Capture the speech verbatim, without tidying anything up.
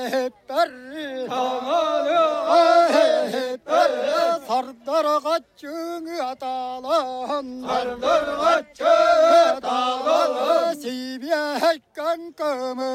berri Amanı berri Sardar kaççığını atalan Sardar kaççı dağlar Sibiye hekkan kömür